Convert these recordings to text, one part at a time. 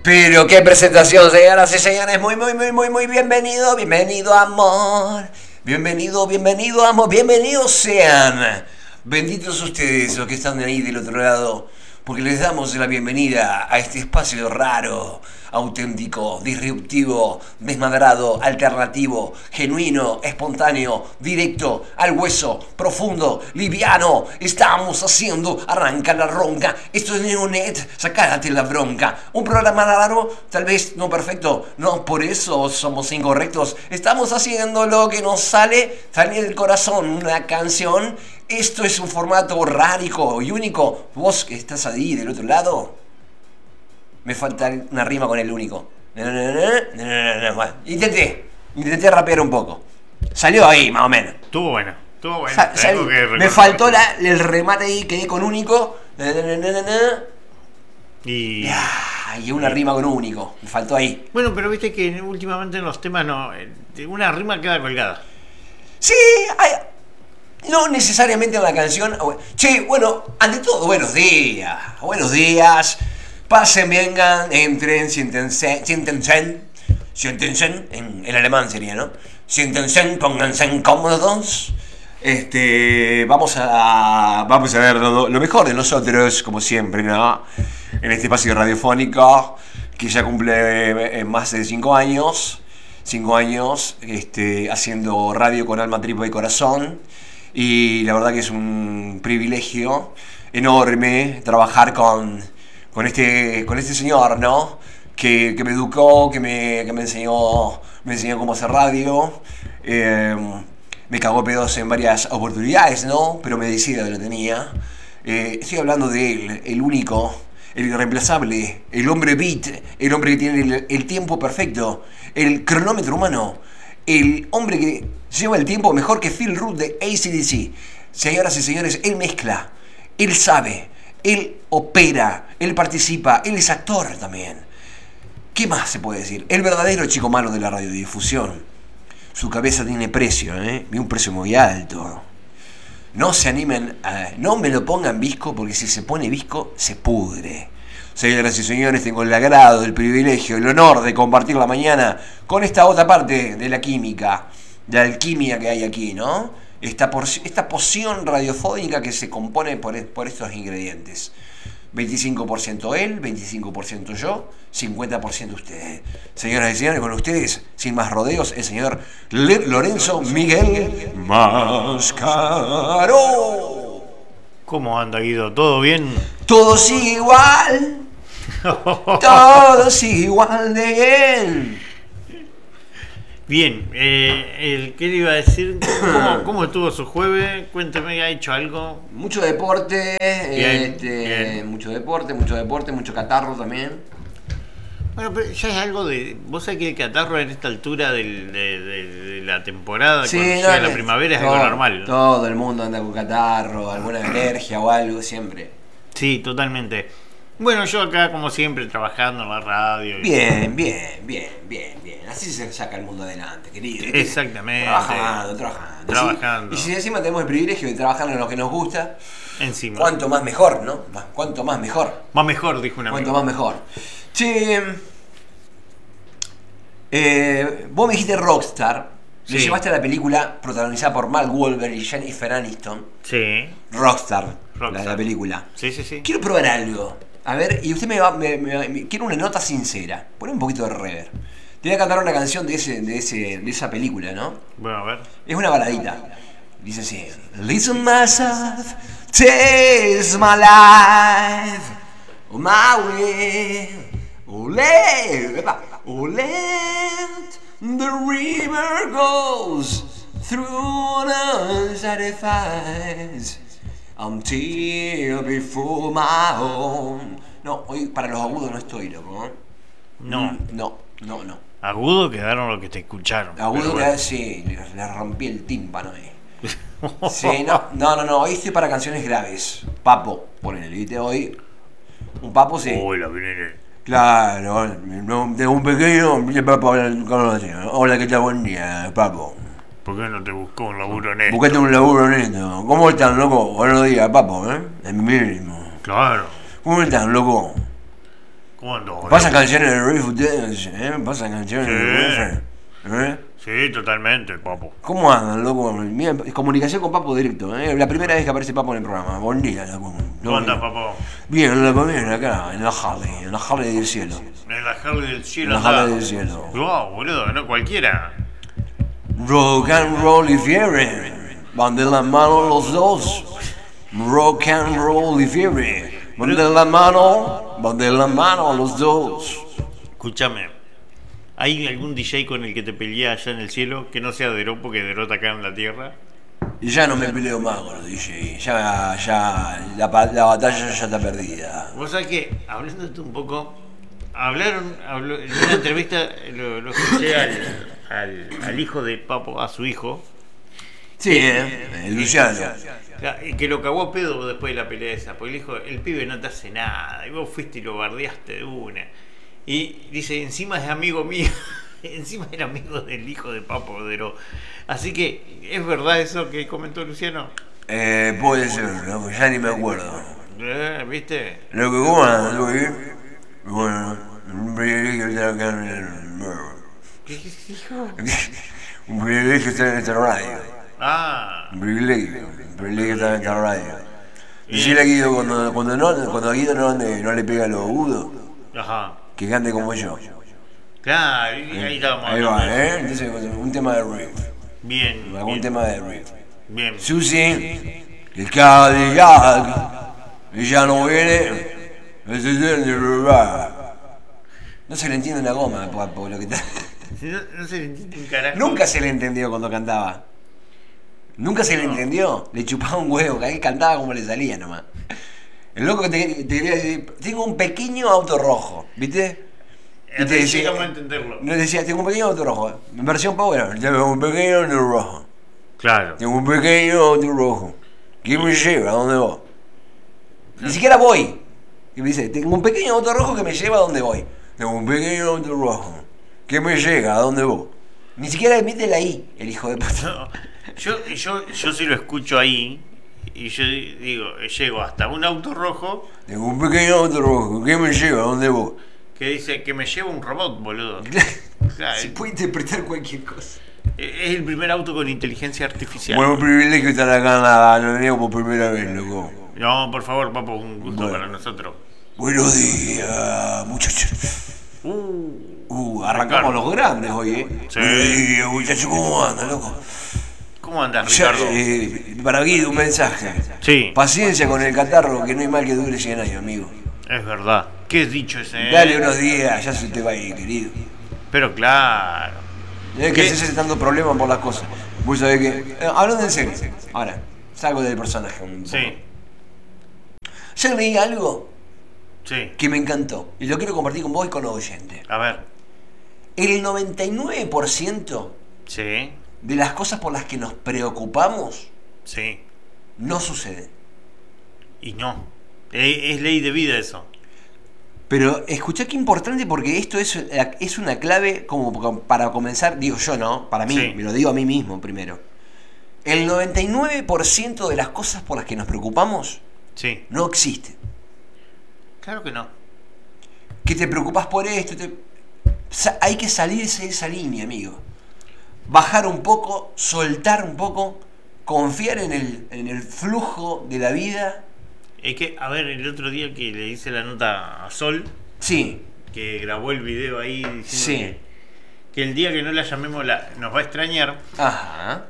Pero qué presentación, señoras y señores. Muy bienvenido. Bienvenido, amor. Bienvenido, amor. Bienvenidos sean. Benditos ustedes los que están ahí del otro lado. Porque les damos la bienvenida a este espacio raro, auténtico, disruptivo, desmadrado, alternativo, genuino, espontáneo, directo, al hueso, profundo, liviano. Estamos haciendo Arranca la Ronca. Esto es Neonet, sacárate la bronca. Un programa raro, tal vez no perfecto, no por eso somos incorrectos. Estamos haciendo lo que nos sale del corazón, una canción. Esto es un formato rarico y único. Vos que estás ahí del otro lado, me falta una rima con el único. Bueno, intenté rapear un poco. Salió ahí, más o menos. Estuvo bueno. Me faltó el remate ahí, quedé con único. Y una rima con único. Me faltó ahí. Bueno, pero viste que últimamente en los temas no. Una rima queda colgada. Sí, no necesariamente en la canción. Che, bueno, ante todo, buenos días. Buenos días. Pasen, vengan, entren, siéntense, en alemán sería, ¿no? Siéntense, pónganse cómodos. Vamos a ver lo mejor de nosotros, como siempre, ¿no? En este espacio radiofónico que ya cumple más de 5 años. 5 años haciendo radio con alma, tripa y corazón. Y la verdad que es un privilegio enorme trabajar con este señor, ¿no? Que me educó, que me enseñó cómo hacer radio. Me cagó pedos en varias oportunidades, ¿no? Pero medicina lo tenía. Estoy hablando de él, el único, el irreemplazable, el hombre beat, el hombre que tiene el tiempo perfecto, el cronómetro humano, el hombre que lleva el tiempo mejor que Phil Rudd de AC/DC. Señoras y señores, él mezcla, él sabe, él opera, él participa, él es actor también. ¿Qué más se puede decir? El verdadero chico malo de la radiodifusión. Su cabeza tiene precio, y un precio muy alto. No se animen, no me lo pongan visco, porque si se pone visco, se pudre. Señoras y señores, tengo el agrado, el privilegio, el honor de compartir la mañana con esta otra parte de la química, de la alquimia que hay aquí, ¿no? Esta poción radiofónica que se compone por estos ingredientes. 25% él, 25% yo, 50% ustedes. Señoras y señores, con ustedes, sin más rodeos, el señor Lorenzo Miguel Mascaro. ¿Cómo anda, Guido? ¿Todo bien? Todo sigue igual. Todo sigue igual de bien. Bien, ¿qué le iba a decir? ¿Cómo estuvo su jueves? Cuénteme, ¿ha hecho algo? Mucho deporte, Bien. mucho deporte, mucho catarro también. Bueno, pero ya es algo de... Vos sabés que el catarro en esta altura de la temporada, sí, cuando llega la primavera, es algo normal, ¿no? Todo el mundo anda con catarro, alguna alergia o algo, siempre. Sí, totalmente. Bueno, yo acá, como siempre, trabajando en la radio. Bien. Así se saca el mundo adelante, querido. Exactamente. Trabajando. Y si encima tenemos el privilegio de trabajar en lo que nos gusta, encima. Cuanto más mejor, ¿no? Cuanto más mejor. Más mejor, dijo una amigo. Cuanto más mejor. Che, vos me dijiste Rockstar. Sí. Le llevaste a la película protagonizada por Mark Wahlberg y Jennifer Aniston. Sí. Rockstar. La película. Sí. Quiero probar algo. A ver, y usted quiero una nota sincera. Pon un poquito de reverb. Te voy a cantar una canción de esa película, ¿no? Bueno, a ver. Es una baladita. Dice así: Listen myself, taste my life, my way, let the river goes through the satisfies until before my home. No, hoy para los agudos no estoy, loco, ¿eh? No. No. Agudo quedaron los que te escucharon. Agudo quedaron, sí, le rompí el tímpano ahí. Sí, no, hoy estoy para canciones graves. Papo, ponele, ¿viste? Hoy, un papo, sí. Hola, venene. Claro, de un pequeño, papo, hola, ¿qué tal? Buen día, papo. ¿Por qué no te buscó un laburo neto? Buscate un laburo neto. ¿Cómo están, loco? Buenos días, papo, ¿eh? Es mi mismo. Claro. ¿Cómo están, loco? ¿Cómo andó? Pasan canciones de riff ustedes, pasan canciones de riff. Sí, totalmente, papo. ¿Cómo andan, loco? Mira, comunicación con Papo directo, La primera vez que aparece Papo en el programa. Buen día, loco. ¿Cómo andás, papo? Bien, loco, bien, acá, en la Harley del cielo. En la Harley del cielo. En la Harley del cielo. Wow, boludo, no cualquiera. Rock and roll y fiebre, van de la mano los dos. Rock and roll y fiebre, van de la mano los dos. Escúchame, ¿hay algún DJ con el que te peleé allá en el cielo que no sea Deró porque Deró está acá en la tierra? Y ya no me peleo más con los DJ, ya la batalla ya está perdida. Vos sabés que, hablándote un poco, habló en una entrevista, lo escuché al hijo de Papo, a su hijo. Sí, el Luciano. Y que lo cagó a pedo después de la pelea esa, porque le dijo, el pibe no te hace nada, y vos fuiste y lo bardeaste de una. Y dice, encima es amigo mío, encima era amigo del hijo de Papo Deró. Así que, ¿es verdad eso que comentó Luciano? Puede ser, loco, ya ni me acuerdo. ¿Viste? Lo que bueno, ¿Qué dijo? un privilegio estar en esta radio. Ah. Un privilegio estar en esta radio. Decirle a Guido cuando a Guido no le pega los agudos, Ajá. que cante como yo. Claro, y ahí estábamos. Ahí va, Entonces, un tema de riff. Bien. Algún bien, tema de riff. bien. Susi, el Cadillac, ella no viene. No se le entiende una goma por lo que está. No se le entiende un carajo. Nunca se le entendió cuando cantaba. Nunca se le entendió. Le chupaba un huevo, que él cantaba como le salía nomás. El loco que te quería decir, tengo un pequeño auto rojo, ¿viste? Y te decía, llegamos a entenderlo. no decía, tengo un pequeño auto rojo. En versión power, tengo un pequeño auto rojo. Claro. Tengo un pequeño auto rojo. ¿Quién me lleva? ¿A dónde voy? Ni siquiera voy. Y me dice, tengo un pequeño auto rojo que me lleva a donde voy. Tengo un pequeño auto rojo que me llega a donde voy. Ni siquiera emite la I, el hijo de puta. No, yo sí lo escucho ahí y yo digo, llego hasta un auto rojo. Tengo un pequeño auto rojo que me lleva a donde voy. Que dice que me lleva un robot, boludo. Claro, Se puede interpretar cualquier cosa. es el primer auto con inteligencia artificial. Bueno, privilegio estar acá en la Neo por primera vez, loco. No, por favor, papo, un gusto Bueno. para nosotros. Buenos días, muchachos. Arrancamos los grandes hoy, Sí. Buenos días, muchachos, ¿cómo andan, loco? ¿Cómo andas, Ya, Ricardo? para Guido, un mensaje. Sí, Paciencia con el catarro, que no hay mal que dure 100 años, amigo. es verdad. ¿Qué es dicho ese? Dale unos días, ya se te va a ir, querido. Pero claro. No es que ¿Qué? hacerse tanto problema por las cosas. Vos sabés que. Hablando en serio, ahora, salgo del personaje un poco. Sí, Yo leí algo sí. que me encantó y lo quiero compartir con vos y con los oyentes. A ver. El 99% Sí, de las cosas por las que nos preocupamos sí. no suceden. Y no. Es ley de vida eso. Pero escuchá qué importante, porque esto es una clave como para comenzar, digo yo, ¿no? Para mí, Sí. me lo digo a mí mismo primero. El 99% de las cosas por las que nos preocupamos Sí. no existen. Claro que no. Que te preocupas por esto, hay que salirse de esa línea, amigo. Bajar un poco, soltar un poco, confiar en el flujo de la vida. Es que, a ver, el otro día que le hice la nota a Sol, Sí, que grabó el video ahí diciendo sí. que el día que no la llamemos nos va a extrañar. Ajá.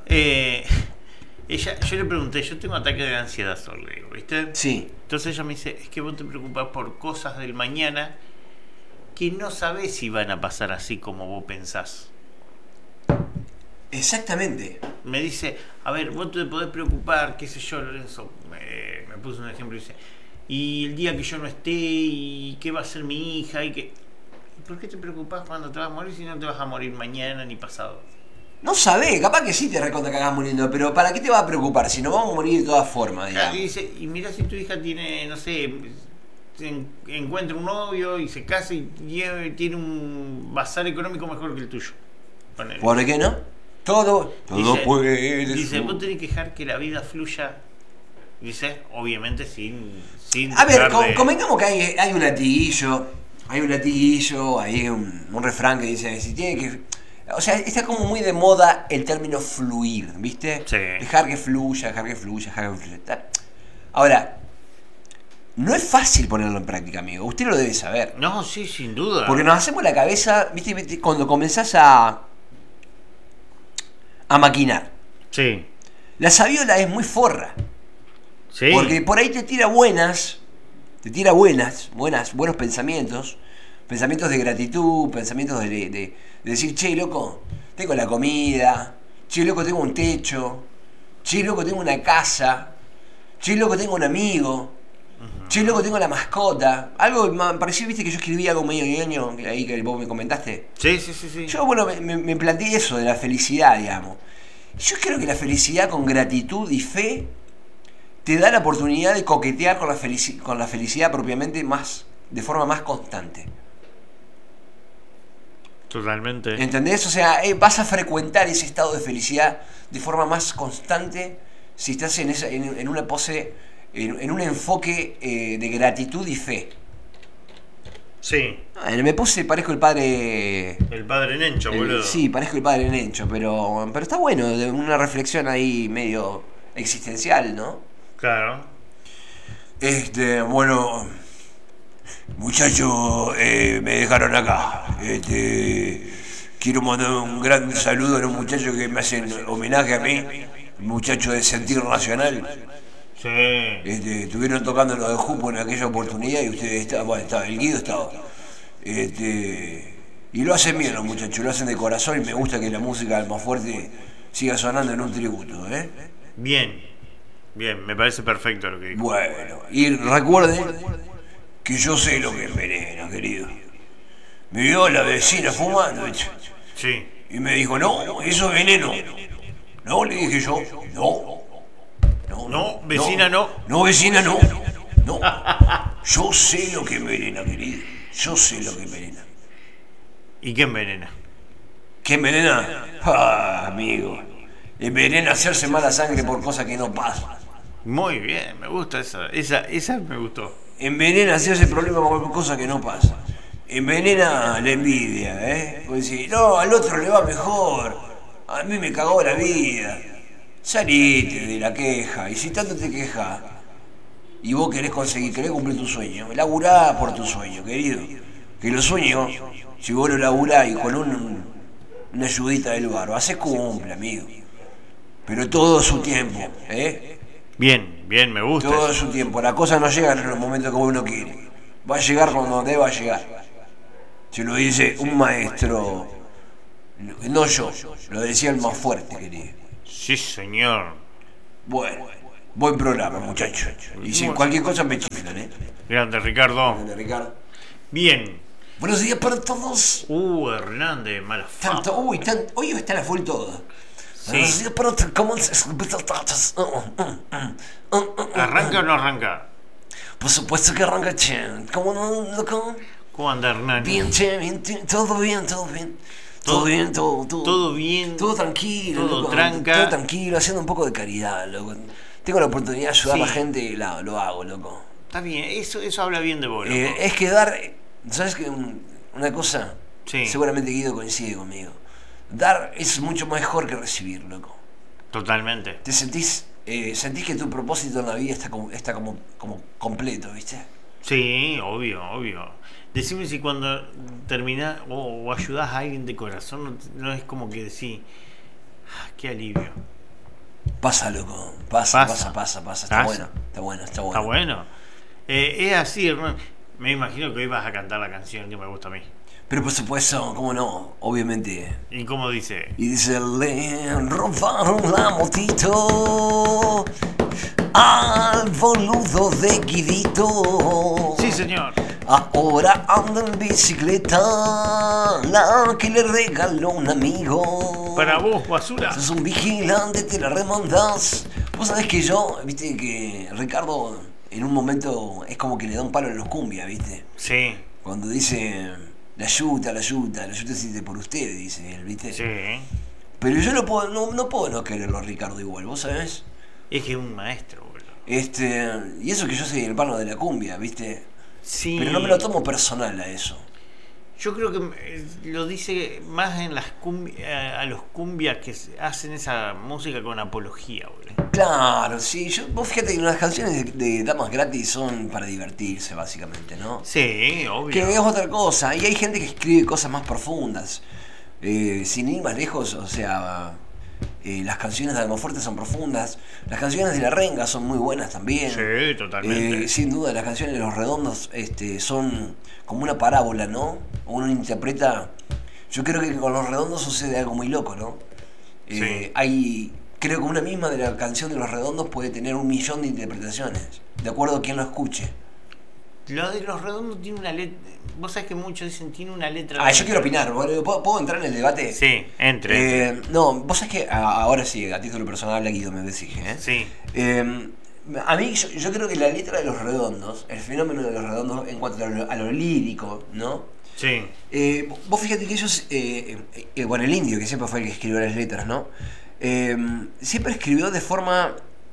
Yo le pregunté, yo tengo ataque de ansiedad, Sol, le digo, ¿viste? Sí. Entonces ella me dice, es que vos te preocupás por cosas del mañana que no sabés si van a pasar así como vos pensás. Exactamente. Me dice, a ver, vos te podés preocupar, qué sé yo, Lorenzo, me puso un ejemplo y dice, y el día que yo no esté, y qué va a ser mi hija, y que... ¿Por qué te preocupás cuando te vas a morir si no te vas a morir mañana ni pasado? No sabés, capaz que sí te recontra cagás muriendo, pero ¿para qué te va a preocupar si nos vamos a morir de todas formas, digamos? Y dice, y mira si tu hija tiene, no sé, encuentra un novio y se casa y tiene un bazar económico mejor que el tuyo. Ponele. ¿Por qué no? Todo puede. Dice, vos tenés que dejar que la vida fluya. Dice, obviamente sin A ver, tratar de- convengamos que hay un latiguillo. hay un latiguillo, hay un refrán que dice, si tiene que... O sea, está como muy de moda el término fluir, ¿viste? Sí. Dejar que fluya, dejar que fluya, dejar que fluya. Ahora, no es fácil ponerlo en práctica, amigo. Usted lo debe saber. No, sí, sin duda. Porque nos hacemos la cabeza, ¿viste? Cuando comenzás a maquinar. Sí. La sabiola es muy forra. Sí. Porque por ahí te tira buenos pensamientos de gratitud, pensamientos de decir, che, loco, tengo la comida, che, loco, tengo un techo, che, loco, tengo una casa, che, loco, tengo un amigo, che, loco, tengo la mascota. Algo parecido, viste, que yo escribí algo medio ñoño, ahí que vos me comentaste. Sí, sí, sí, sí. Yo, bueno, me planteé eso de la felicidad, digamos. Yo creo que la felicidad con gratitud y fe te da la oportunidad de coquetear con la felicidad propiamente de forma más constante. Totalmente. ¿Entendés? O sea, vas a frecuentar ese estado de felicidad de forma más constante si estás en una pose, en un enfoque de gratitud y fe. Sí. Me puse, parezco el padre... El padre Nencho, boludo. Sí, parezco el padre Nencho, pero está bueno, una reflexión ahí medio existencial, ¿no? Claro. Bueno, muchachos, me dejaron acá. Quiero mandar un gran saludo a los muchachos que me hacen homenaje a mí, muchachos de Sentir Nacional. Sí. Estuvieron tocando los de Jupo en aquella oportunidad y ustedes el Guido estaba. Y lo hacen bien los muchachos, lo hacen de corazón y me gusta que la música del más fuerte siga sonando en un tributo, ¿eh? Bien. Bien, me parece perfecto lo que dijo. Bueno, y recuerden que yo sé lo que envenena, querido. Me vio la vecina fumando, ¿viste? Sí. Y me dijo, no, eso es veneno. No, le dije yo, no. No, vecina no. No, vecina no. No. Yo sé lo que envenena, querido. Yo sé lo que envenena. ¿Y qué envenena? ¿Qué envenena? Ah, amigo. Envenena hacerse mala sangre por cosas que no pasan. Muy bien, me gusta esa me gustó. Envenena hacerse problema por cosas que no pasan. Envenena la envidia, ¿eh? Pues decir, no, al otro le va mejor. A mí me cagó la vida. Salite de la queja. Y si tanto te quejas y vos querés cumplir tu sueño, laburá por tu sueño, querido. Que los sueños, si vos lo laburás y con una ayudita del barro, se cumple, amigo. Pero todo a su tiempo, ¿eh? Bien, bien, me gusta. Todo a eso. su tiempo. Las cosas no llegan en los momentos que uno quiere. Va a llegar cuando deba llegar. Se lo dice un maestro. No yo, lo decía el más fuerte, querido. Sí, señor. Bueno, buen programa, muchachos. Y si cualquier cosa me chiflan, ¿eh? Grande, Ricardo. Grande, Ricardo. Bien. Buenos días para todos. Hernández, mala fama. Hoy está la full todo. Sí. Buenos días para todos. ¿Cómo ¿Arranca o no arranca? Por supuesto que arranca, che. ¿Cómo no, loco? ¿Cómo anda Hernán? Bien, che, bien, todo bien, todo bien. Todo bien, todo bien. Todo tranquilo, todo loco. tranca. Todo tranquilo, haciendo un poco de caridad, loco. Tengo la oportunidad de ayudar Sí. a la gente y lo hago, loco. Está bien, eso habla bien de vos, loco. Es que dar, ¿sabes qué? Una cosa, Sí. seguramente Guido coincide conmigo. Dar es mucho mejor que recibir, loco. Totalmente. Te sentís que tu propósito en la vida está como completo, ¿viste? Sí, obvio. Decime si cuando terminás o ayudás a alguien de corazón no es como que decís, qué alivio. Pasa, loco. Pasa. Está bueno. Está bueno. Es así, Hernán. Me imagino que hoy vas a cantar la canción que me gusta a mí. Pero por supuesto, cómo no, obviamente. ¿Y cómo dice? Y dice, le robaron la motito al boludo de Guidito. Sí, señor. Ahora anda en bicicleta, la que le regaló un amigo. Para vos, basura. Sos un vigilante, te la remandás. Vos sabés que viste que Ricardo en un momento es como que le da un palo a los cumbia, ¿viste? Sí. Cuando dice, la ayuda existe por ustedes, dice él, ¿viste? Sí. Pero yo no puedo no quererlo a Ricardo igual, ¿vos sabés? Es que es un maestro, boludo. Y eso que yo soy el palo de la cumbia, ¿viste? Sí. Pero no me lo tomo personal a eso. Yo creo que lo dice más en las a los cumbias que hacen esa música con apología, boludo. Claro, sí. Vos fíjate que las canciones de Damas Gratis son para divertirse, básicamente, ¿no? Sí, obvio. Que es otra cosa. Y hay gente que escribe cosas más profundas. Sin ir más lejos, o sea, las canciones de Almafuerte son profundas. Las canciones de La Renga son muy buenas también. Sí, totalmente. Sin duda, las canciones de Los Redondos son como una parábola, ¿no? Uno interpreta. Yo creo que con Los Redondos sucede algo muy loco, ¿no? Sí. Creo que una misma de la canción de Los Redondos puede tener 1.000.000 de interpretaciones, de acuerdo a quien lo escuche. Lo de Los Redondos tiene una letra. Vos sabés que muchos dicen tiene una letra. Yo quiero opinar. ¿Puedo entrar en el debate? Sí, entre. No, vos sabés que ahora sí, a título personal habla Guido, me exige, ¿eh? Sí. A mí, yo creo que la letra de Los Redondos, el fenómeno de Los Redondos en cuanto a lo lírico, ¿no? Sí. Vos fíjate que ellos, bueno, el indio, que siempre fue el que escribió las letras, ¿no? Siempre escribió de forma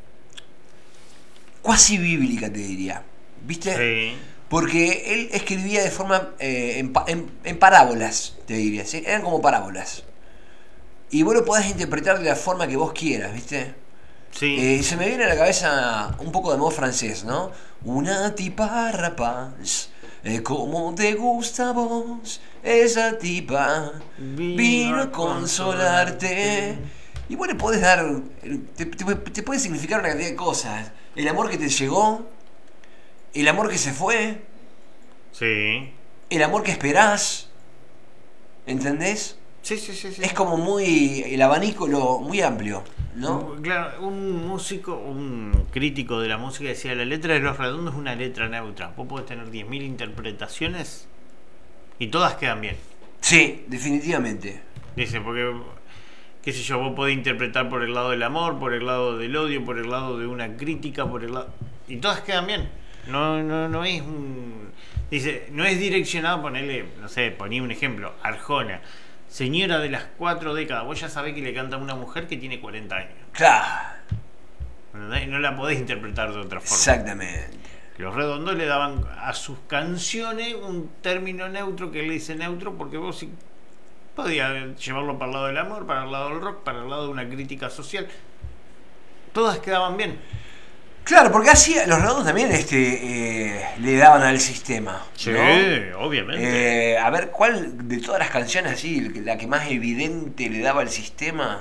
cuasi bíblica, te diría. ¿Viste? Sí. Porque él escribía de forma en parábolas, te diría, ¿sí? Eran como parábolas. Y vos lo podés interpretar de la forma que vos quieras, ¿viste? Sí. Se me viene a la cabeza un poco de modo francés, ¿no? Una tipa rapaz, como te gusta a vos, esa tipa vino a consolarte. Y vos le podés dar, te puede significar una cantidad de cosas. El amor que te llegó, el amor que se fue, Sí. el amor que esperás, ¿entendés? Sí, sí, sí, sí. Es como el abanico muy amplio, ¿no? Claro, un músico, un crítico de la música decía: la letra de Los Redondos es una letra neutra. Vos podés tener 10.000 interpretaciones y todas quedan bien. Sí, definitivamente. Dice, porque, qué sé yo, vos podés interpretar por el lado del amor, por el lado del odio, por el lado de una crítica, por el lado. Y todas quedan bien. No es un. Dice, no es direccionado, ponerle, no sé, poní un ejemplo, Arjona. Señora de las 4 décadas, vos ya sabés que le canta a una mujer que tiene 40 años. Claro. ¿Entendés? No la podés interpretar de otra forma. Exactamente. Los Redondos le daban a sus canciones un término neutro, que le dice neutro, porque vos sí podías llevarlo para el lado del amor, para el lado del rock, para el lado de una crítica social. Todas quedaban bien. Claro, porque así los redondos también le daban al sistema. Sí, ¿no? obviamente. A ver, ¿cuál de todas las canciones así, la que más evidente le daba al sistema?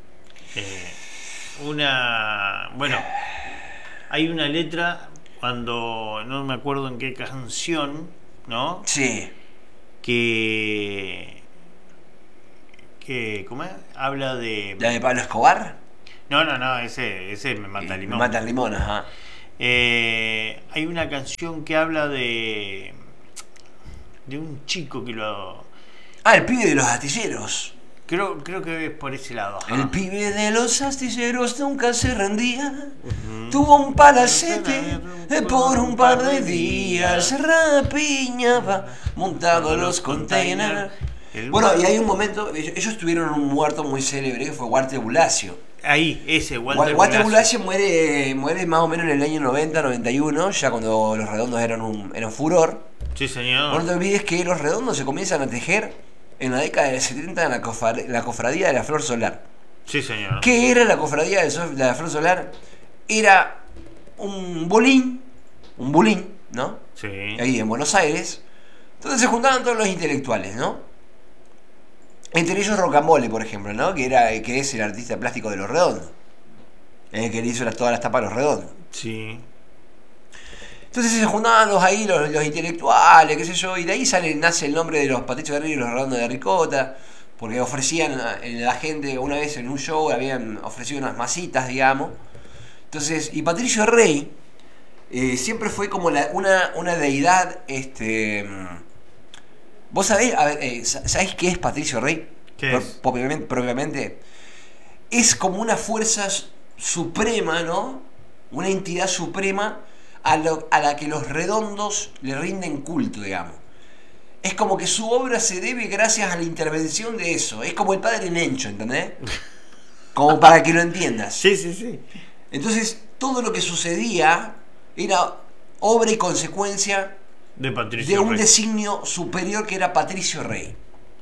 Bueno, hay una letra cuando, no me acuerdo en qué canción, ¿no? Sí. Que ¿cómo es? Habla de... ¿La de Pablo Escobar? No, ese Me Mata Limón. Me Mata Limón, ajá. Hay una canción que habla de un chico que lo... El pibe de los astilleros. Creo que es por ese lado. Ajá. El pibe de los astilleros nunca se rendía. Tuvo un palacete por un par de días. Rapiñaba montado en los containers. Bueno, y hay un momento, ellos tuvieron un muerto muy célebre que fue Walter Bulacio. Ahí, ese, Walter Bulacio muere más o menos en el año 90, 91, ya cuando Los Redondos eran furor. Sí, señor. No te olvides que Los Redondos se comienzan a tejer en la década del 70 en la cofradía de la Flor Solar. Sí, señor. ¿Qué era la cofradía de la Flor Solar? Era un bulín, ¿no? Sí. Ahí en Buenos Aires. Entonces se juntaban todos los intelectuales, ¿no? Entre ellos Rocambole, por ejemplo, ¿no? Que es el artista plástico de Los Redondos. Que le hizo todas las tapas a Los Redondos. Sí. Entonces se juntaban los intelectuales, qué sé yo, y de ahí nace el nombre de los Patricio de Río y Los Redondos de Ricota, porque ofrecían a la gente, una vez en un show, habían ofrecido unas masitas, digamos. Entonces, y Patricio Rey siempre fue como una deidad, ¿Vos sabés qué es Patricio Rey? ¿Qué es? Propiamente. Es como una fuerza suprema, ¿no? Una entidad suprema a la que Los Redondos le rinden culto, digamos. Es como que su obra se debe gracias a la intervención de eso. Es como el padre Nencho, ¿entendés? Como para que lo entiendas. Sí, sí, sí. Entonces, todo lo que sucedía era obra y consecuencia De Patricio de un Rey. designio superior que era Patricio Rey.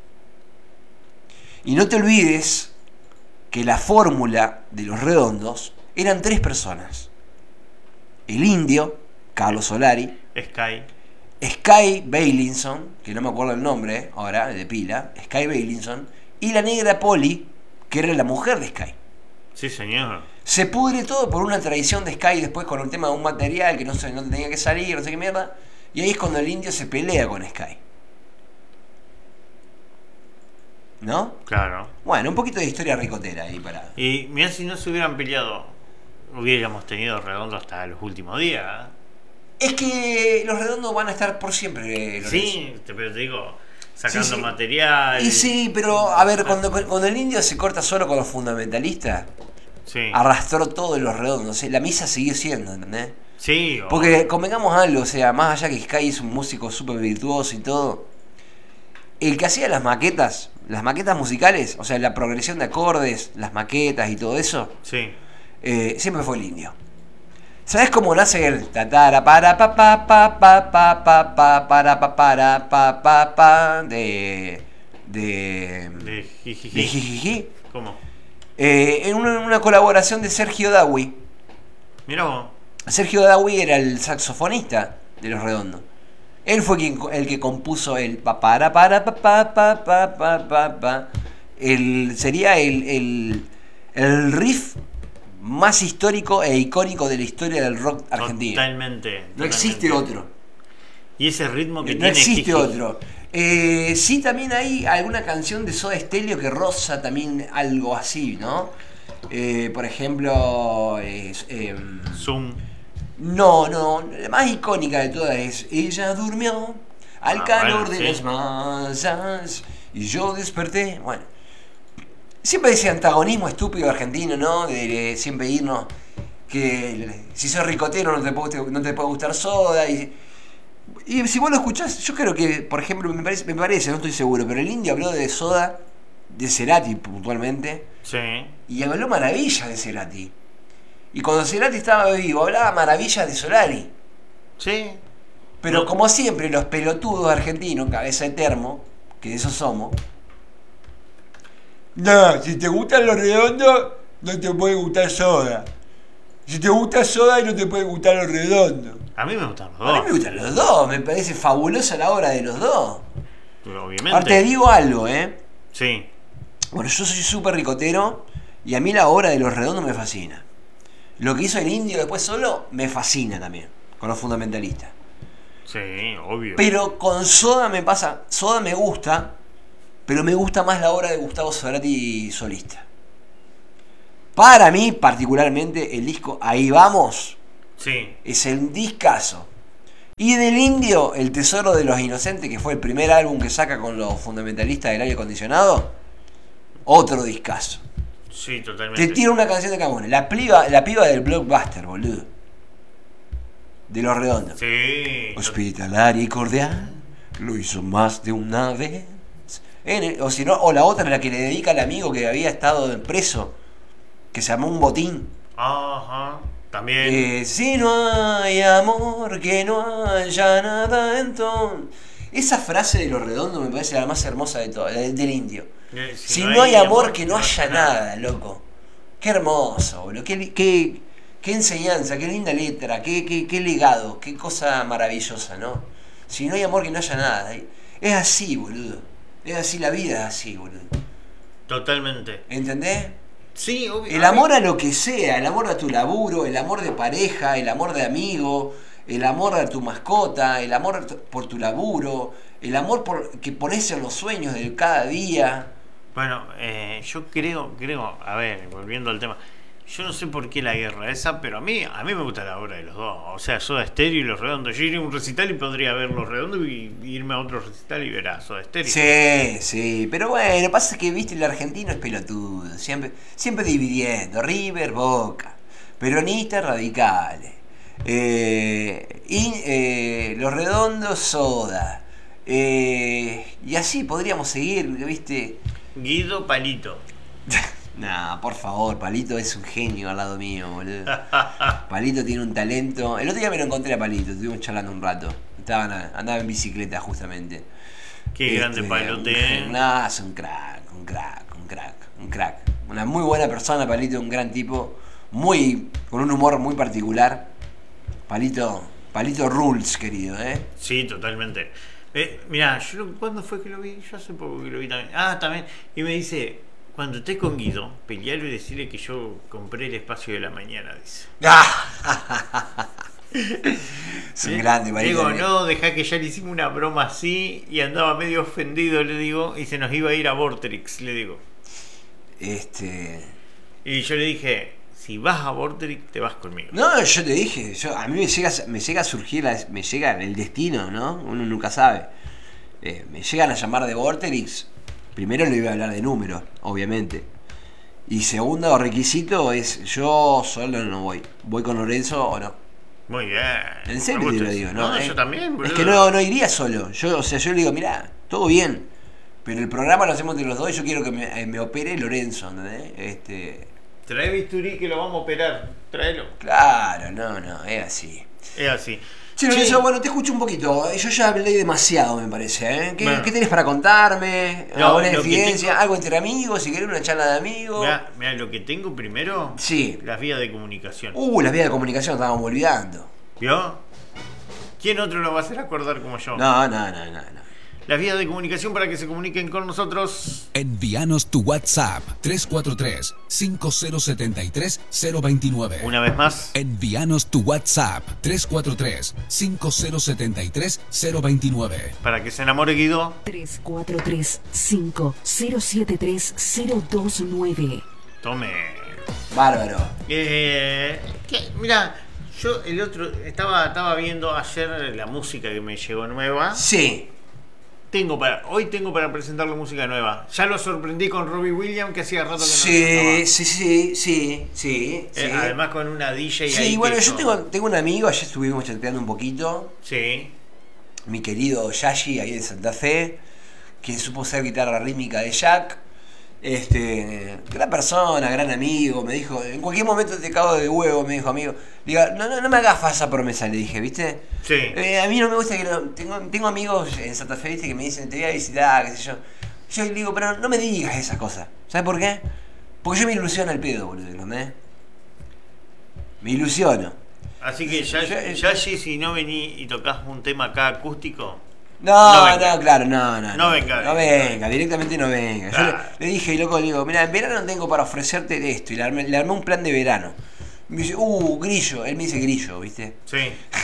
Y no te olvides que la fórmula de los redondos eran 3 personas. El indio, Carlos Solari, Sky. Sky Bailinson, que no me acuerdo el nombre ahora, de pila, Sky Bailinson, y la negra Polly, que era la mujer de Sky. Sí, señor. Se pudre todo por una traición de Sky después con un tema de un material que no tenía que salir, no sé qué mierda, y ahí es cuando el indio se pelea con Sky. ¿No? Claro. Bueno, un poquito de historia ricotera ahí para... Y mirá, si no se hubieran peleado, hubiéramos tenido Redondo hasta los últimos días. Es que los redondos van a estar por siempre, Lorenzo. Sí, pero te digo, sacando Sí, sí. material. Y sí, pero a ver, cuando el indio se corta solo con los fundamentalistas, Sí. arrastró todo en los redondos. La misa siguió siendo, ¿entendés? Sí, Porque convengamos algo, o sea, más allá que Sky es un músico súper virtuoso y todo, el que hacía las maquetas musicales, o sea, la progresión de acordes, las maquetas y todo eso, sí. siempre fue el indio. ¿Sabes cómo nace el tatara para pa pa pa pa pa pa pa para pa para pa pa pa de De jijiji. Jijiji? ¿Cómo? En una colaboración de Sergio Dawi. Mirá vos. Sergio Dawi era el saxofonista de Los Redondos. Él fue el que compuso el pa para pa pa pa pa pa pa. Sería el riff más histórico e icónico de la historia del rock argentino. Totalmente. No existe otro. Y ese ritmo que No tiene existe jiji. otro. Sí, también hay alguna canción de Soda Stereo que roza también algo así, ¿no? Por ejemplo, Zoom. no, la más icónica de todas es Ella durmió al calor bueno, de sí. las masas y yo desperté. Bueno, siempre ese antagonismo estúpido argentino, ¿no? De siempre irnos que si sos ricotero no te puede gustar Soda y si vos lo escuchás, yo creo que, por ejemplo, me parece, no estoy seguro, pero el indio habló de Soda, de Cerati puntualmente, Sí. y habló maravillas de Cerati. Y cuando Cerati estaba vivo, hablaba maravillas de Solari. Sí. Pero No. como siempre, los pelotudos argentinos, cabeza de termo, que de esos somos. No, si te gustan los redondos, no te puede gustar Soda. Si te gusta Soda, no te puede gustar los redondos. A mí me gustan los A mí dos. me gustan los dos, me parece fabulosa la obra de los dos. Pero obviamente. Ahora te digo algo, Sí. Bueno, yo soy súper ricotero y a mí la obra de Los Redondos me fascina. Lo que hizo el indio después solo me fascina también, con los fundamentalistas. Sí, obvio. Pero con Soda me pasa, Soda me gusta, pero me gusta más la obra de Gustavo Cerati solista. Para mí, particularmente, el disco Ahí Vamos Sí. es el discazo. Y del indio, El Tesoro de los Inocentes, que fue el primer álbum que saca con los fundamentalistas del aire acondicionado, otro discazo. Sí, totalmente. Te tiro una canción de cada uno. La piba del Blockbuster, boludo. De Los Redondos. Sí. Hospitalaria y cordial, lo hizo más de una vez. O la otra, la que le dedica al amigo que había estado preso, que se llamó Un Botín. Ajá. También. Si no hay amor, que no haya nada entonces. Esa frase de Los Redondos me parece la más hermosa de todas, del indio. Si no hay amor, que no haya nada, loco. Qué hermoso, boludo. Qué enseñanza, qué linda letra, qué legado, qué cosa maravillosa, ¿no? Si no hay amor, que no haya nada. Es así, boludo. Es así, la vida es así, boludo. Totalmente. ¿Entendés? Sí, obvio. El amor a lo que sea, el amor a tu laburo, el amor de pareja, el amor de amigo, el amor a tu mascota, el amor por tu laburo, el amor que pones en los sueños de cada día. Bueno, yo creo, a ver, volviendo al tema, yo no sé por qué la guerra esa, pero a mí me gusta la obra de los dos. O sea, Soda Stereo y Los Redondos. Yo iría a un recital y podría ver Los Redondos y irme a otro recital y ver a Soda Stereo. Sí, pero bueno, pasa que, viste, el argentino es pelotudo, siempre dividiendo, River, Boca, peronistas, radicales, Los Redondos, Soda, y así podríamos seguir, viste. Guido Palito. Nah, por favor, Palito es un genio al lado mío, boludo. Palito tiene un talento. El otro día me lo encontré a Palito, estuvimos charlando un rato. Andaba en bicicleta justamente. Qué grande Palote. No, es un crack. Una muy buena persona, Palito, un gran tipo. Con un humor muy particular. Palito rules, querido, ¿eh? Sí, totalmente. Mirá, ¿cuándo fue que lo vi? Yo hace poco que lo vi también. También. Y me dice, cuando estés con Guido, pelealo y decirle que yo compré el espacio de la mañana, dice. Es un grande, Palito. Digo, no, dejá que ya le hicimos una broma así y andaba medio ofendido, le digo, y se nos iba a ir a Vorterix, le digo. Y yo le dije, si vas a Vorterix, te vas conmigo. No, yo te dije, a mí me llega a surgir, me llega el destino, ¿no? Uno nunca sabe. Me llegan a llamar de Vorterix. Primero le iba a hablar de números, obviamente. Y segundo requisito es, yo solo no voy. ¿Voy con Lorenzo o no? Muy bien. En serio te lo digo, ¿no? Yo también, boludo. Es que no iría solo. Yo le digo, mirá, todo bien. Pero el programa lo hacemos entre los dos y yo quiero que me opere Lorenzo, ¿entendés? Trae bisturí que lo vamos a operar. Tráelo. Claro, no, es así. Es así. Sí, Lorenzo, bueno, te escucho un poquito. Yo ya hablé demasiado, me parece, ¿eh? ¿Qué tenés para contarme? ¿Alguna evidencia? ¿Algo entre amigos? Si querés una charla de amigos. Mirá, lo que tengo primero. Sí. Las vías de comunicación. Las vías de comunicación, estábamos olvidando. ¿Vio? ¿Quién otro lo va a hacer acordar como yo? No. Las vías de comunicación para que se comuniquen con nosotros. Envíanos tu WhatsApp 343-5073-029. Una vez más. Envíanos tu WhatsApp 343-5073-029. Para que se enamore Guido. 343-5073-029. Tome. Bárbaro. Mira, yo el otro estaba viendo ayer la música que me llegó nueva. Sí. Hoy tengo para presentar la música nueva. Ya lo sorprendí con Robbie Williams, que hacía rato que Sí. Además con una DJ ahí. Sí, bueno, yo tengo un amigo, ayer estuvimos chateando un poquito. Sí. Mi querido Yashi, ahí de Santa Fe, que supo ser guitarra rítmica de Jack. Gran persona, gran amigo, me dijo, en cualquier momento te cago de huevo, me dijo amigo. Diga, no me hagas falsa promesa, le dije, ¿viste? Sí. A mí no me gusta que tengo amigos en Santa Fe, ¿viste? Que me dicen, te voy a visitar, qué sé yo. Yo le digo, pero no me digas esas cosas. ¿Sabes por qué? Porque yo me ilusiono al pedo, boludo, ¿entendés? Me ilusiono. Así que ya si no venís y tocas un tema acá acústico. No, claro. No venga, Directamente no venga. Claro. Yo le dije, loco, le digo, mira, en verano tengo para ofrecerte esto. Y le armé un plan de verano. Me dice, Grillo. Él me dice Grillo, ¿viste? Sí.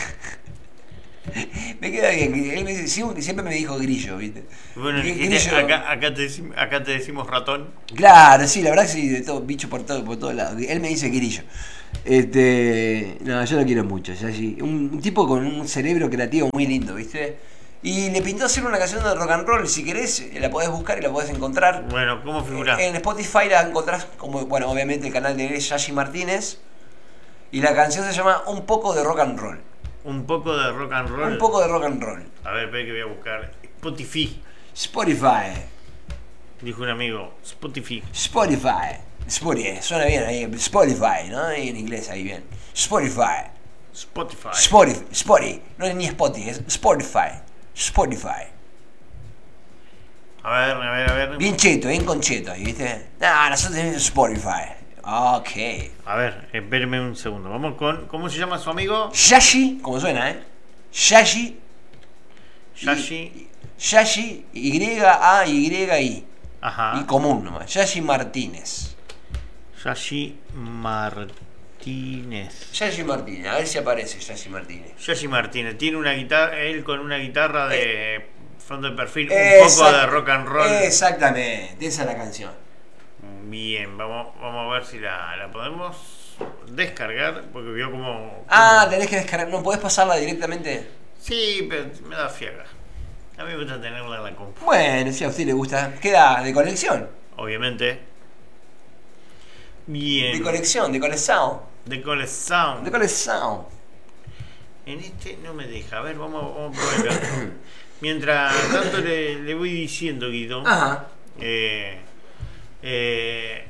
Me queda bien. Él me dice, siempre me dijo Grillo, ¿viste? Bueno, Grillo. acá te decimos ratón. Claro, sí, la verdad que sí, de todo, bicho por todos lados. Él me dice Grillo. No, yo lo quiero mucho. Un tipo con un cerebro creativo muy lindo, ¿viste? Y le pintó hacer una canción de rock and roll. Si querés, la podés buscar y la podés encontrar. Bueno, ¿cómo figura? En Spotify la encontrás como, bueno, obviamente el canal de él es Yashi Martínez. Y la canción se llama Un poco de rock and roll. Un poco de rock and roll. Un poco de rock and roll. A ver, espera que voy a buscar. Spotify. Dijo un amigo. Spotify. Suena bien ahí. Spotify, ¿no? Ahí en inglés, ahí bien. Spotify. No es ni Spotify, es Spotify. A ver. Bien cheto, bien concheto ahí, ¿viste? Nosotros tenemos Spotify. Ok. A ver, espéreme un segundo. Vamos con. ¿Cómo se llama su amigo? Yashi, como suena, ¿eh? Yashi, Y-A-Y-I. Ajá. Y común nomás. Yashi Martínez. Yashi Martínez. A ver si aparece Yashi Martínez. Yashi Martínez. Tiene una guitarra, él con una guitarra de fondo de perfil, un poco de rock and roll. Exactamente, esa es la canción. Bien, vamos a ver si la podemos descargar, porque vio como... Tenés que descargar, ¿no podés pasarla directamente? Sí, pero me da fiaca. A mí me gusta tenerla en la compu. Bueno, si a usted le gusta, queda de colección. Obviamente. Bien. De colección. En este no me deja. A ver, vamos a probar. Mientras tanto le voy diciendo, Guido. Ajá. Que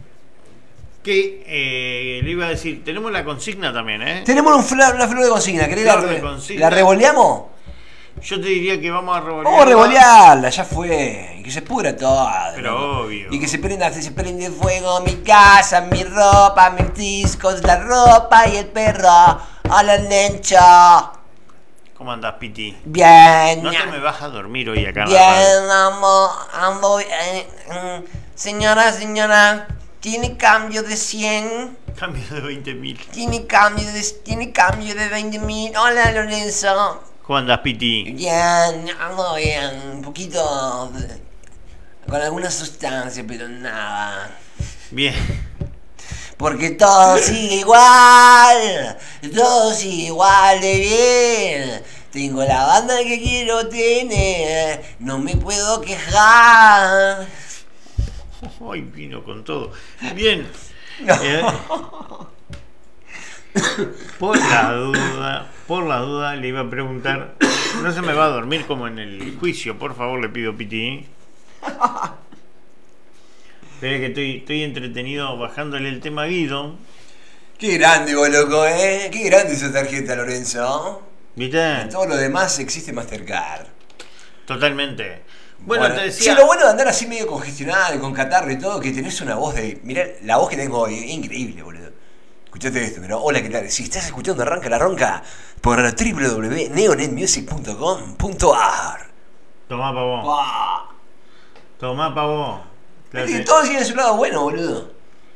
le iba a decir, tenemos la consigna también, ¿eh? Tenemos una flor de consigna. ¿Querés Flor de consigna. la revoleamos? Yo te diría que vamos a revolearla. Vamos a revolearla, ya fue. Y que se pudra todo. Pero ¿no? obvio. Y que se prende fuego mi casa, mi ropa, mis discos, la ropa y el perro. Hola, Nencho. ¿Cómo andás, Piti? Bien. No te me vas a dormir hoy acá en la radio. Bien, ando bien. Señora, ¿tiene cambio de 100? Cambio de 20.000. Tiene cambio de 20.000. Hola, Lorenzo. ¿Cómo andás, Piti? Bien, ando bien. Un poquito con alguna sustancia, pero nada. Bien. Porque todo sigue igual. Todo sigue igual de bien. Tengo la banda que quiero tener. No me puedo quejar. Hoy vino con todo. Bien. No. Por la duda le iba a preguntar. No se me va a dormir como en el juicio, por favor, le pido, Piti. Espera que estoy entretenido bajándole el tema a Guido. Qué grande vos, loco, Qué grande esa tarjeta, Lorenzo. ¿Viste? En todo lo demás existe Mastercard. Totalmente. Bueno, te decía. Sí, lo bueno de andar así medio congestionado y con catarro y todo, que tenés una voz de. Mirá, la voz que tengo hoy, es increíble, boludo. Escuchate esto, pero hola, ¿qué tal? Si estás escuchando Arranca la Ronca por www.neonetmusic.com.ar. Tomá pa' vos. ¡Wow! Tomá pa' vos. Claro Es que que- todo tiene su lado bueno, boludo.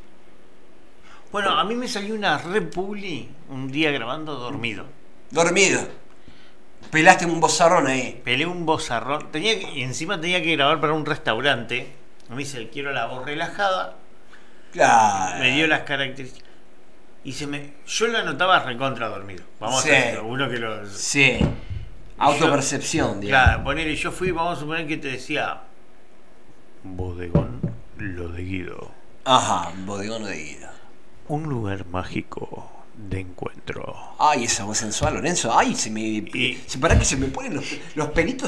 Bueno, a mí me salió una repuli un día grabando dormido. Dormido. Pelaste un bozarrón ahí. Pelé un bozarrón. Y encima tenía que grabar para un restaurante. Me dice, quiero la voz relajada. Claro. Me dio las características. Y yo lo notaba recontra dormido. Vamos Sí. a hacerlo. Uno que lo. Sí. Autopercepción, digamos. Claro, ponele, yo fui, vamos a suponer que te decía. Bodegón, lo de Guido. Ajá, bodegón de Guido. Un lugar mágico de encuentro. Ay, esa voz sensual, Lorenzo. Ay, para que se me ponen los pelitos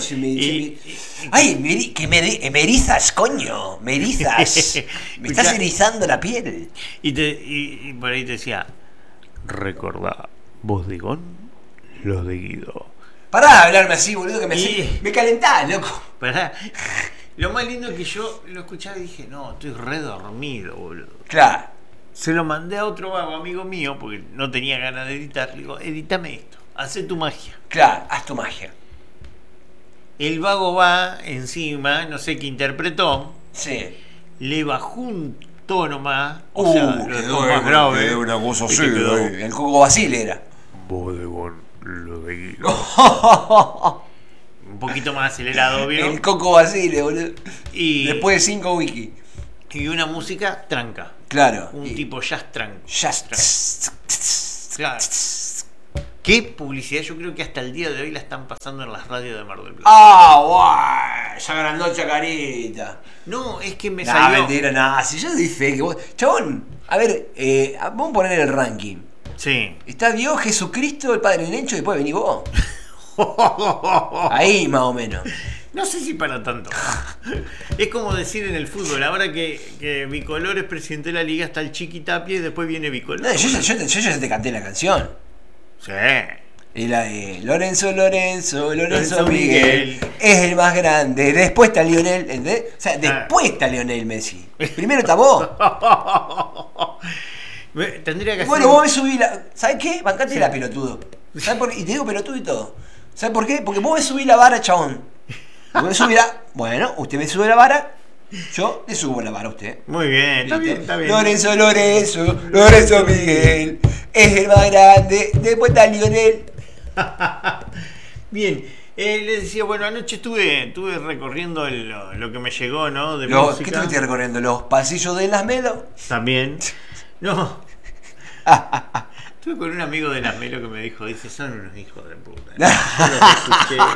ay, me erizas, coño. Me erizas. Me estás Escuchá. erizando la piel. Y por ahí te decía, recordá, Bodegón, lo de Guido. Pará de hablarme así, boludo, que Y- me calentás, loco. Pará. Lo más lindo es que yo lo escuchaba y dije, no, estoy re dormido, boludo. Claro. Se lo mandé a otro vago amigo mío porque no tenía ganas de editar. Le digo, edítame esto, hacé tu magia. Claro, haz tu magia. El vago va encima, no sé qué interpretó, Sí. le bajó un tono más, o sea, lo dejó quedó más grave. quedó una cosa y así, te quedó, el Coco Basile era. Bodegón, lo de Guido. Un poquito más acelerado, ¿vieron? El Coco Basile, boludo. Y, Después de 5 wiki. y una música tranca. Claro. Un tipo jazz tranca. Just. Claro. ¿Qué publicidad? Yo creo que hasta el día de hoy la están pasando en las radios de Mar del Plata. Ah, guay. Esa grandocha carita. No, es que me Nah, salió. mentira, nada. Si yo doy fe que vos. Chabón, a ver, vamos a poner el ranking. Sí. Está Dios, Jesucristo, el Padre Nencho, y después venís vos. Ahí más o menos. No sé si para tanto. Es como decir en el fútbol, ahora que Bicolor es presidente de la liga, está el Chiqui Tapia y después viene Bicolor. No, yo ya te canté la canción. Sí. Y la de Lorenzo Lorenzo Miguel, Miguel. es el más grande. Después está Lionel, ¿entendés? O sea, después está Lionel Messi. Primero está vos. Tendría que hacer. Bueno, vos me subís la. ¿Sabes qué? Bancate la, pelotudo. ¿Sabes por qué? Y te digo pelotudo y todo. ¿Sabes por qué? Porque vos me subís la vara, chabón. Vos me subís la. Bueno, usted me sube la vara. Yo le subo la vara a usted. Muy bien, está bien, está bien. Lorenzo Miguel. Es el más grande. Después está Lionel. Bien, les decía, bueno, anoche estuve recorriendo lo que me llegó, ¿no? De ¿Qué música. estuviste recorriendo? ¿Los pasillos de Las Melo? También. No. Estuve con un amigo de Las Melo que me dijo, dice, son unos hijos de puta. Yo los escuché.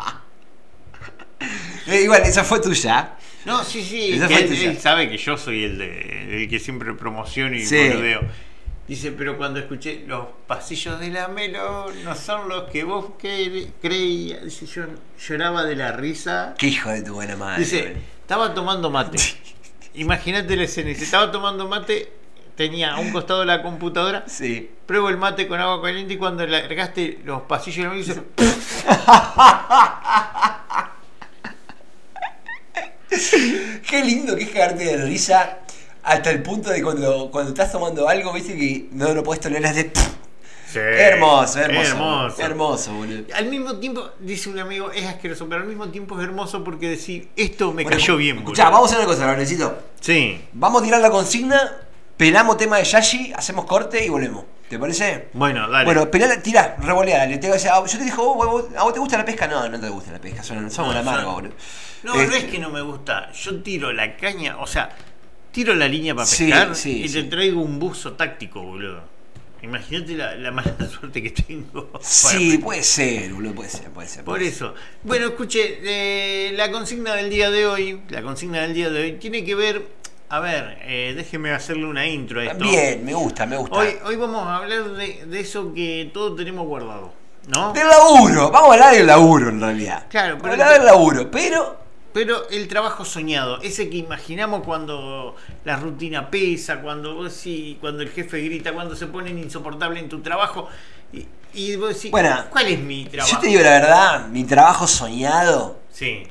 Igual, esa fue tuya. No, sí, Esa que fue él tuya. sabe que yo soy el que siempre promociono y Sí. boludeo. Dice, pero cuando escuché los pasillos de la Melo no son los que vos creías. Dice, yo lloraba de la risa. Qué hijo de tu buena madre. Dice, estaba tomando mate. Imagínate la escena. Dice, estaba tomando mate, tenía a un costado de la computadora. Sí. Pruebo el mate con agua caliente y cuando le agregaste los pasillos de la Melo, dice, Qué lindo que es cagarte de risa hasta el punto de cuando estás tomando algo, viste que no lo puedes tolerar de... Sí, Hermoso. hermoso. Boludo. Al mismo tiempo, dice un amigo, es asqueroso, pero al mismo tiempo es hermoso porque decir, esto me Bueno, cayó bien. Escuchá, boludo. vamos a hacer una cosa, Lorencito. Sí. Vamos a tirar la consigna, pelamos tema de Yashi, hacemos corte y volvemos. ¿Te parece? Bueno, dale. Bueno, pelala, tirá, revoleala. Yo te digo, ¿a vos te gusta la pesca? No, no te gusta la pesca, son una amarga, boludo. No es que no me gusta. Yo tiro la caña, o sea, tiro la línea para Sí, pescar sí, y sí. te traigo un buzo táctico, boludo. Imagínate la mala suerte que tengo. Sí, para puede ser, boludo, puede ser. Por eso. Bueno, escuche, la consigna del día de hoy tiene que ver, a ver, déjeme hacerle una intro a esto. Bien, me gusta. Hoy vamos a hablar de eso que todos tenemos guardado, ¿no? Del laburo, vamos a hablar del laburo en realidad. Claro, pero vamos a hablar del laburo, Pero el trabajo soñado, ese que imaginamos cuando la rutina pesa, cuando el jefe grita, cuando se ponen insoportable en tu trabajo, y vos decís, bueno, ¿cuál es mi trabajo? Yo te digo la verdad, mi trabajo soñado, Sí.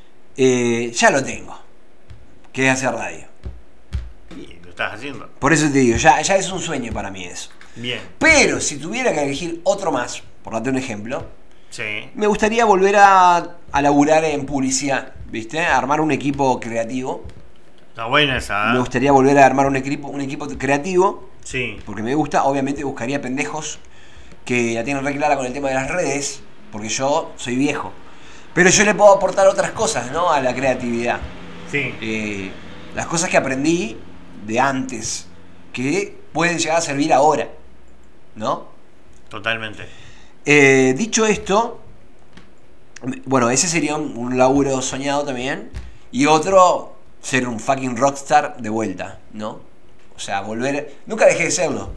ya lo tengo, que es hacer radio. Bien, lo estás haciendo. Por eso te digo, ya es un sueño para mí eso. Bien. Pero si tuviera que elegir otro más, por darte un ejemplo, Sí. me gustaría volver a laburar en publicidad, ¿viste? Armar un equipo creativo. Está buena esa. Me gustaría volver a armar un equipo creativo, Sí. porque me gusta. Obviamente buscaría pendejos que la tienen re clara con el tema de las redes, porque yo soy viejo. Pero yo le puedo aportar otras cosas, ¿no? A la creatividad. Sí. Las cosas que aprendí de antes, que pueden llegar a servir ahora, ¿no? Totalmente. Dicho esto, bueno, ese sería un laburo soñado también. Y otro, ser un fucking rockstar de vuelta, ¿no? O sea, volver... Nunca dejé de serlo.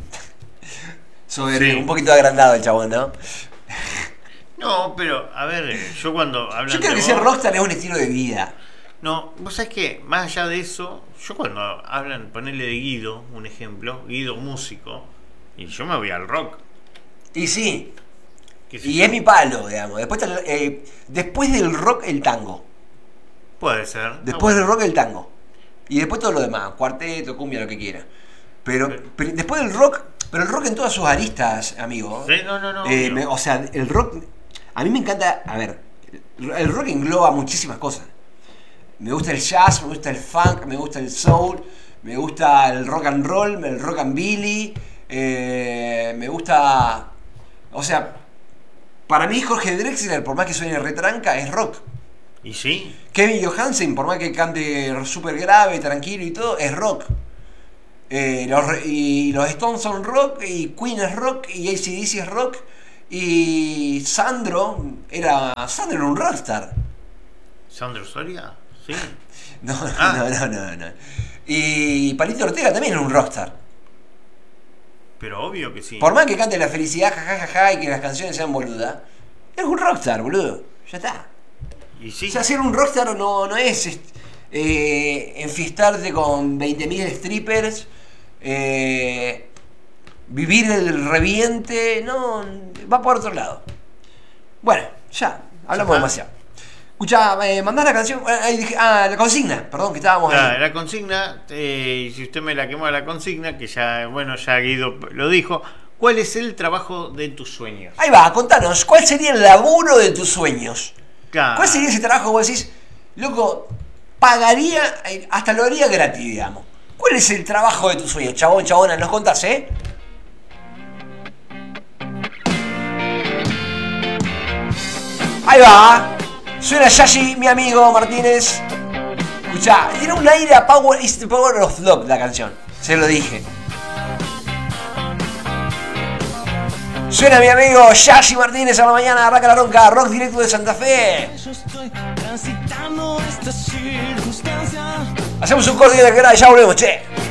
Soy Sí. un poquito agrandado el chabón, ¿no? No, pero, a ver, yo cuando hablan Yo creo de que vos- ser rockstar es un estilo de vida. No, vos sabés que, más allá de eso, yo cuando hablan, ponerle de Guido, un ejemplo, Guido músico, y yo me voy al rock. Y sí, qué sé y yo. es mi palo, digamos. Después del rock, el tango. Puede ser. Después Ah, del bueno. rock, el tango. Y después todo lo demás, cuarteto, cumbia, lo que quiera. Pero después del rock, pero el rock en todas sus aristas, amigo. Sí, no, obvio. O sea, el rock, a mí me encanta, a ver, el rock engloba muchísimas cosas. Me gusta el jazz, me gusta el funk, me gusta el soul, me gusta el rock and roll, el rock and billy, me gusta, o sea, para mí Jorge Drexler, por más que suene retranca, es rock. ¿Y sí? Kevin Johansen, por más que cante súper grave, tranquilo y todo, es rock. Los Stones son rock, y Queen es rock, y AC/DC es rock, y Sandro era un rockstar. ¿Sandro Soria? Sí. No, Ah. no. Y Palito Ortega también es un rockstar. Pero obvio que sí. Por más que cante la felicidad, jajajaja, y que las canciones sean boludas, es un rockstar, boludo. Ya está. ¿Y sí? O sea, ser un rockstar no es enfiestarte con 20.000 strippers, vivir el reviente, no, va por otro lado. Bueno, ya, hablamos Ya. demasiado. Escuchá, mandá la canción, ahí dije, la consigna, perdón, que estábamos ahí. La consigna, si usted me la quemó la consigna, que ya, bueno, ya Guido lo dijo, ¿cuál es el trabajo de tus sueños? Ahí va, contanos, ¿cuál sería el laburo de tus sueños? Claro. ¿Cuál sería ese trabajo que vos decís, loco, pagaría, hasta lo haría gratis, digamos? ¿Cuál es el trabajo de tus sueños, chabón, chabona? Nos contás, ¿eh? Ahí va. Suena Yashi, mi amigo Martínez. Escuchá, tiene un aire a Power is the Power of Love la canción. Se lo dije. Suena mi amigo Yashi Martínez a la mañana, arranca la ronca, rock directo de Santa Fe. Yo estoy transitando esta circunstancia. Hacemos un corte de la cara y ya volvemos, che.